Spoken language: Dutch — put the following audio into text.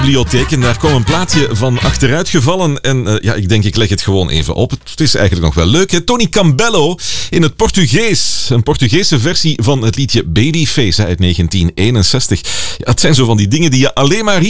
bibliotheek en daar kwam een plaatje van achteruit gevallen en ik denk ik leg het gewoon even op. Het is eigenlijk nog wel leuk. Hè? Tony Campbell in het Portugees. Een Portugese versie van het liedje Babyface uit 1961. Ja, het zijn zo van die dingen die je alleen maar hier